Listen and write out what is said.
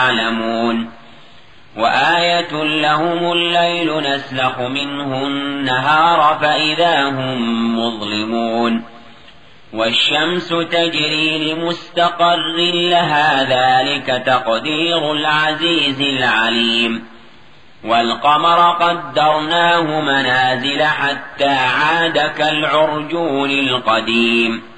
يعلمون وآية لهم الليل نسلخ منه النهار فإذا هم مظلمون والشمس تجري لمستقر لها ذلك تقدير العزيز العليم والقمر قدرناه منازل حتى عاد كالعرجون القديم